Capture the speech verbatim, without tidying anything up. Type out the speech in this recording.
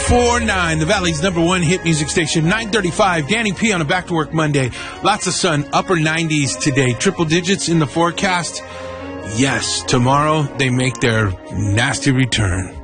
four nine, the Valley's number one hit music station. nine thirty-five, Danny P on a back to work Monday. Lots of sun, upper nineties today. Triple digits in the forecast. Yes, tomorrow they make their nasty return.